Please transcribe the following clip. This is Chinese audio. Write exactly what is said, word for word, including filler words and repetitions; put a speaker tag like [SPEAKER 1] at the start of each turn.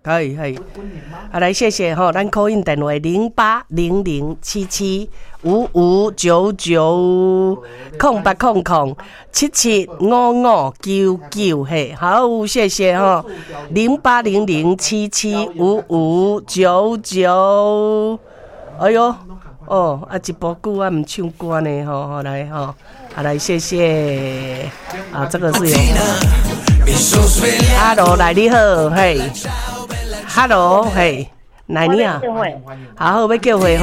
[SPEAKER 1] 可以可以。啊，来谢谢哈，咱call in电话零八零零七七五五九九空八空空七七五五九九嘿，好谢谢哈，零八零零七七五五九九。哎呦，哦，啊一波久啊，唔唱歌呢，吼吼来吼，啊来谢谢，啊这个是有。Hello， 来你好，嘿 ，Hello， 嘿，来你啊，好好要叫回吼。